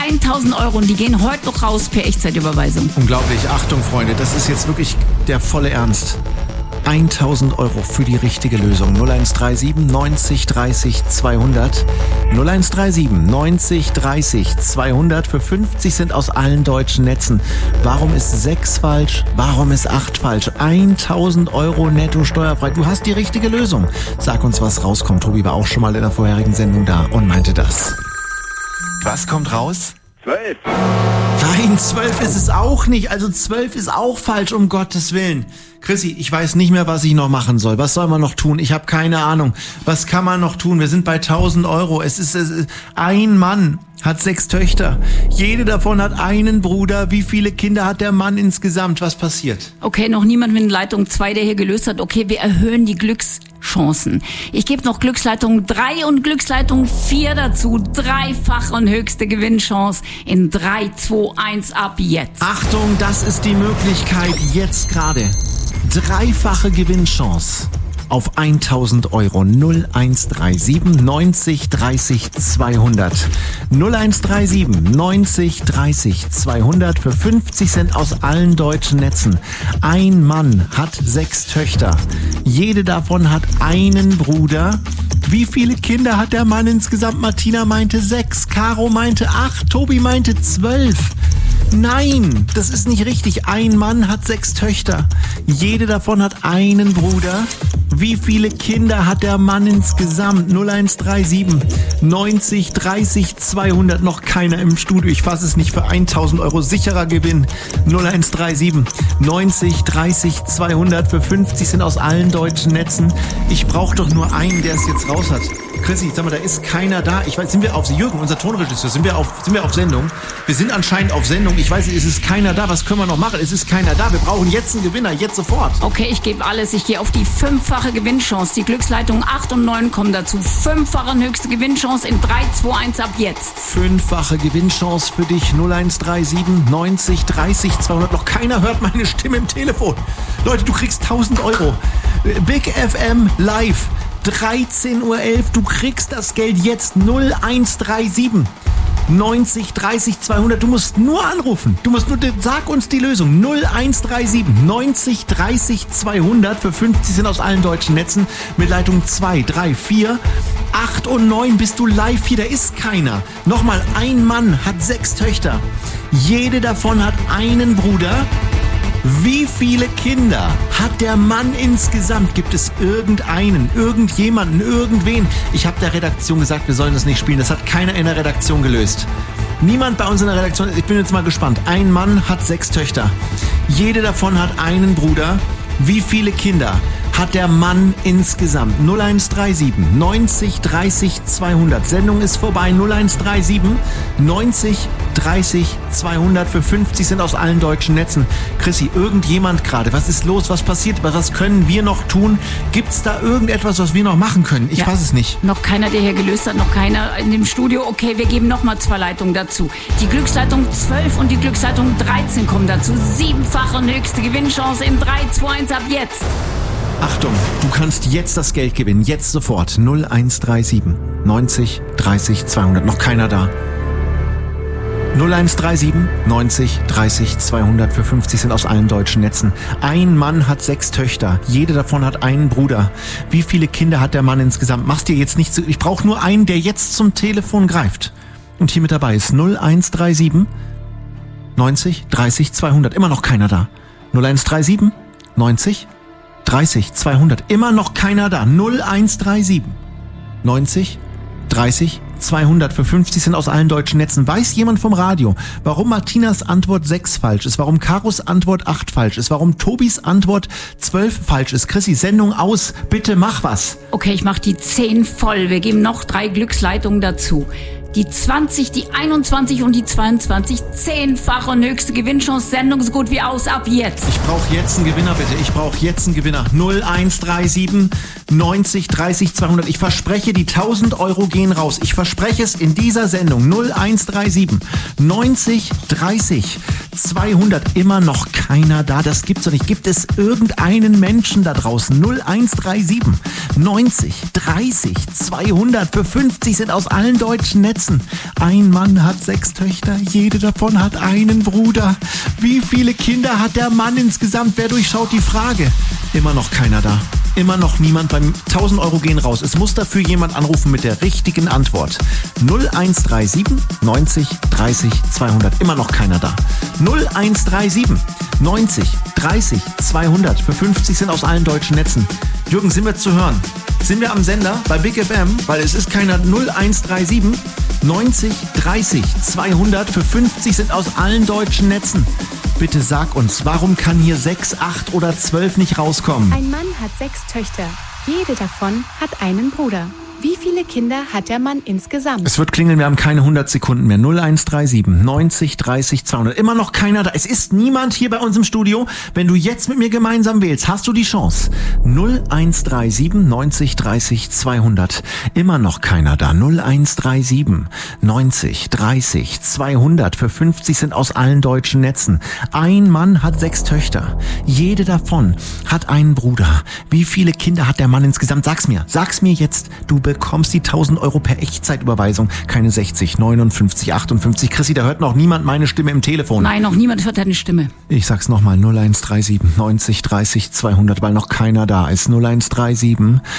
1000 Euro und die gehen heute noch raus per Echtzeitüberweisung. Unglaublich. Achtung, Freunde, das ist jetzt wirklich der volle Ernst. 1000 Euro für die richtige Lösung. 0137 90 30 200. 0137 90 30 200 für 50 Cent aus allen deutschen Netzen. Warum ist 6 falsch? Warum ist 8 falsch? 1000 Euro netto steuerfrei. Du hast die richtige Lösung. Sag uns, was rauskommt. Tobi war auch schon mal in der vorherigen Sendung da und meinte das. Was kommt raus? 12. Nein, 12 ist es auch nicht. Also 12 ist auch falsch, um Gottes Willen. Chrissy, ich weiß nicht mehr, was ich noch machen soll. Was soll man noch tun? Ich habe keine Ahnung. Was kann man noch tun? Wir sind bei 1000 Euro. Es ist ein Mann hat 6 Töchter. Jede davon hat einen Bruder. Wie viele Kinder hat der Mann insgesamt? Was passiert? Okay, noch niemand mit Leitung 2, der hier gelöst hat. Okay, wir erhöhen die Glückschancen. Ich gebe noch Glücksleitung 3 und Glücksleitung 4 dazu. Dreifache und höchste Gewinnchance in 3, 2, 1 ab jetzt. Achtung, das ist die Möglichkeit jetzt gerade. Dreifache Gewinnchance auf 1000 Euro. 0137 90 30 200. 0137 90 30 200 für 50 Cent aus allen deutschen Netzen. Ein Mann hat 6 Töchter. Jede davon hat einen Bruder. Wie viele Kinder hat der Mann insgesamt? Martina meinte 6, Caro meinte 8, Tobi meinte 12. Nein, das ist nicht richtig. Ein Mann hat 6 Töchter. Jede davon hat einen Bruder. Wie viele Kinder hat der Mann insgesamt? 0137 90 30 200. Noch keiner im Studio. Ich fasse es nicht, für 1000 Euro sicherer Gewinn. 0137 90 30 200 für 50 Cent aus allen deutschen Netzen. Ich brauche doch nur einen, der es jetzt raus hat. Chrissy, sag mal, da ist keiner da. Ich weiß, sind wir auf Jürgen, unser Tonregisseur, sind wir auf Sendung? Wir sind anscheinend auf Sendung. Ich weiß nicht, es ist keiner da. Was können wir noch machen? Es ist keiner da. Wir brauchen jetzt einen Gewinner, jetzt sofort. Okay, ich gebe alles. Ich gehe auf die 5-fache Gewinnchance. Die Glücksleitung 8 und 9 kommen dazu. 5-fache und höchste Gewinnchance in 3, 2, 1 ab jetzt. 5-fache Gewinnchance für dich. 0137 90 30 200. Noch keiner hört meine Stimme im Telefon. Leute, du kriegst 1000 Euro. Big FM live. 13.11 Uhr, du kriegst das Geld jetzt. 0137 90 30 200. Du musst nur anrufen. Sag uns die Lösung. 0137 90 30 200 für 50 Cent aus allen deutschen Netzen mit Leitung 2, 3, 4, 8 und 9 bist du live hier. Da ist keiner. Nochmal, ein Mann hat 6 Töchter. Jede davon hat einen Bruder. Wie viele Kinder hat der Mann insgesamt? Gibt es irgendeinen, irgendjemanden, irgendwen? Ich habe der Redaktion gesagt, wir sollen das nicht spielen. Das hat keiner in der Redaktion gelöst. Niemand bei uns in der Redaktion. Ich bin jetzt mal gespannt. Ein Mann hat 6 Töchter. Jede davon hat einen Bruder. Wie viele Kinder hat der Mann insgesamt? 0137 90 30 200. Sendung ist vorbei. 0137 90 30 200 für 50 Cent aus allen deutschen Netzen. Chrissy, irgendjemand gerade? Was ist los? Was passiert? Was können wir noch tun? Gibt's da irgendetwas, was wir noch machen können? Ich weiß es nicht. Noch keiner, der hier gelöst hat, noch keiner in dem Studio. Okay, wir geben nochmal 2 Leitungen dazu. Die Glücksleitung 12 und die Glücksleitung 13 kommen dazu. 7-fache und höchste Gewinnchance in 3, 2, 1 ab jetzt. Achtung, du kannst jetzt das Geld gewinnen. Jetzt sofort. 0137 90 30 200. Noch keiner da. 0137 90 30 200 für 50 Cent aus allen deutschen Netzen. Ein Mann hat 6 Töchter. Jede davon hat einen Bruder. Wie viele Kinder hat der Mann insgesamt? Mach's dir jetzt nicht zu. Ich brauche nur einen, der jetzt zum Telefon greift. Und hier mit dabei ist 0137 90 30 200. Immer noch keiner da. 0137 90 30 200. Immer noch keiner da. 0137 90 30 200 für 50 Cent aus allen deutschen Netzen. Weiß jemand vom Radio, warum Martinas Antwort 6 falsch ist, warum Karos Antwort 8 falsch ist, warum Tobis Antwort 12 falsch ist? Chrissy, Sendung aus. Bitte mach was. Okay, ich mach die 10 voll. Wir geben noch 3 Glücksleitungen dazu. Die 20, die 21 und die 22. 10-fache und höchste Gewinnchance. Sendung so gut wie aus. Ab jetzt. Ich brauche jetzt einen Gewinner, bitte. Ich brauche jetzt einen Gewinner. 0137 90 30 200. Ich verspreche, die 1000 Euro gehen raus. Ich verspreche es in dieser Sendung. 0137 90 30 200. Immer noch keiner da. Das gibt's doch nicht. Gibt es irgendeinen Menschen da draußen? 0137 90 30 200. Für 50 sind aus allen deutschen Netzen. Ein Mann hat 6 Töchter. Jede davon hat einen Bruder. Wie viele Kinder hat der Mann insgesamt? Wer durchschaut die Frage? Immer noch keiner da. Immer noch niemand. Beim 1000 Euro gehen raus. Es muss dafür jemand anrufen mit der richtigen Antwort. 0137 90 30 200. Immer noch keiner da. 0137 90 30 200. Für 50 sind aus allen deutschen Netzen. Jürgen, sind wir zu hören? Sind wir am Sender bei Big FM? Weil es ist keiner. 0137 90 30 200. Für 50 sind aus allen deutschen Netzen. Bitte sag uns, warum kann hier 6, 8 oder 12 nicht rauskommen? Ein Mann hat 6 Töchter. Jede davon hat einen Bruder. Wie viele Kinder hat der Mann insgesamt? Es wird klingeln, wir haben keine 100 Sekunden mehr. 0137 90 30 200. Immer noch keiner da. Es ist niemand hier bei uns im Studio. Wenn du jetzt mit mir gemeinsam wählst, hast du die Chance. 0137 90 30 200. Immer noch keiner da. 0137 90 30 200. Für 50 sind aus allen deutschen Netzen. Ein Mann hat 6 Töchter. Jede davon hat einen Bruder. Wie viele Kinder hat der Mann insgesamt? Sag's mir jetzt. Du bekommst die 1000 Euro per Echtzeitüberweisung. Keine 60, 59, 58. Chrissy, da hört noch niemand meine Stimme im Telefon. Nein, noch niemand hört deine Stimme. Ich sag's nochmal, 0137 90 30 200, weil noch keiner da ist. 0137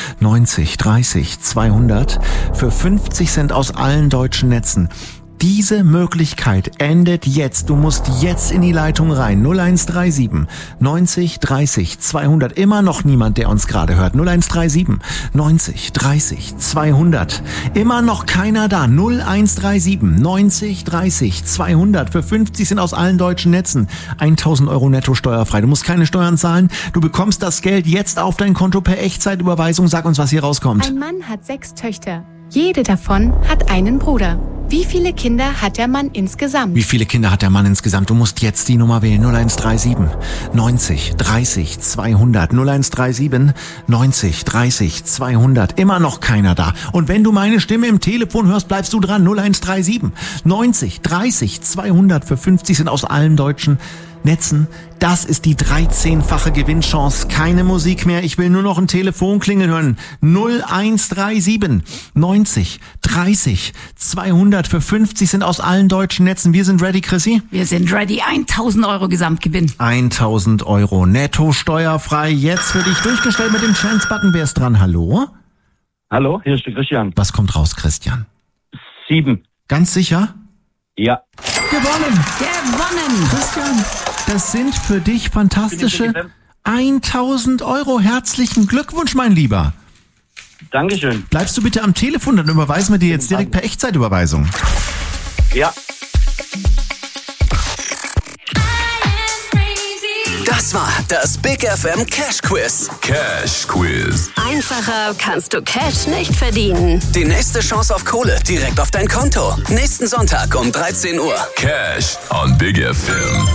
90 30 200. Für 50 Cent aus allen deutschen Netzen. Diese Möglichkeit endet jetzt. Du musst jetzt in die Leitung rein. 0137 90 30 200. Immer noch niemand, der uns gerade hört. 0137 90 30 200. Immer noch keiner da. 0137 90 30 200. Für 50 sind aus allen deutschen Netzen. 1000 Euro netto steuerfrei. Du musst keine Steuern zahlen. Du bekommst das Geld jetzt auf dein Konto per Echtzeitüberweisung. Sag uns, was hier rauskommt. Ein Mann hat 6 Töchter. Jede davon hat einen Bruder. Wie viele Kinder hat der Mann insgesamt? Wie viele Kinder hat der Mann insgesamt? Du musst jetzt die Nummer wählen. 0137 90 30 200. 0137 90 30 200. Immer noch keiner da. Und wenn du meine Stimme im Telefon hörst, bleibst du dran. 0137 90 30 200. Für 50 sind aus allen deutschen Netzen. Das ist die 13-fache Gewinnchance. Keine Musik mehr. Ich will nur noch ein Telefonklingeln hören. 0137 90 30 200. Für 50 sind aus allen deutschen Netzen. Wir sind ready, Chrissy? Wir sind ready. 1000 Euro Gesamtgewinn. 1000 Euro netto steuerfrei. Jetzt für dich durchgestellt mit dem Chance-Button. Wer ist dran? Hallo? Hallo, hier ist der Christian. Was kommt raus, Christian? 7. Ganz sicher? Ja. Gewonnen! Christian, das sind für dich fantastische 1000 Euro. Herzlichen Glückwunsch, mein Lieber. Dankeschön. Bleibst du bitte am Telefon, dann überweisen wir dir jetzt direkt per Echtzeitüberweisung. Ja. Das war das Big FM Cash Quiz. Cash Quiz. Einfacher kannst du Cash nicht verdienen. Die nächste Chance auf Kohle direkt auf dein Konto. Nächsten Sonntag um 13 Uhr. Cash on Big FM.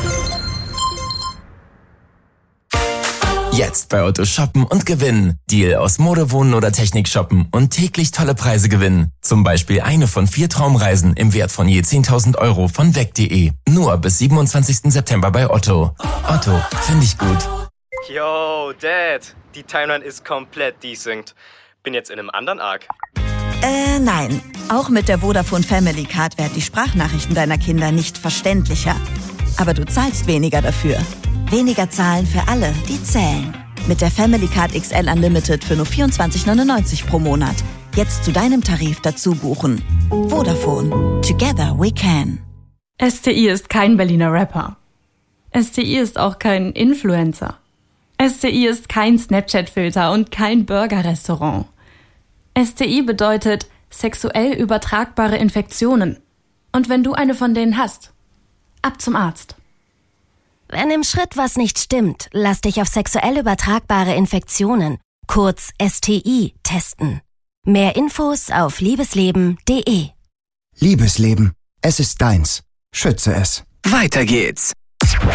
Jetzt bei Otto shoppen und gewinnen. Deal aus Mode, Wohnen oder Technik shoppen und täglich tolle Preise gewinnen. Zum Beispiel eine von 4 Traumreisen im Wert von je 10.000 Euro von weg.de. Nur bis 27. September bei Otto. Otto, finde ich gut. Yo, Dad, die Timeline ist komplett desynced. Bin jetzt in einem anderen Arc. Nein. Auch mit der Vodafone Family Card werden die Sprachnachrichten deiner Kinder nicht verständlicher. Aber du zahlst weniger dafür. Weniger zahlen für alle, die zählen. Mit der Family Card XL Unlimited für nur 24,99 pro Monat. Jetzt zu deinem Tarif dazu buchen. Vodafone. Together we can. STI ist kein Berliner Rapper. STI ist auch kein Influencer. STI ist kein Snapchat-Filter und kein Burger-Restaurant. STI bedeutet sexuell übertragbare Infektionen. Und wenn du eine von denen hast, ab zum Arzt. Wenn im Schritt was nicht stimmt, lass dich auf sexuell übertragbare Infektionen, kurz STI, testen. Mehr Infos auf liebesleben.de. Liebesleben. Es ist deins. Schütze es. Weiter geht's.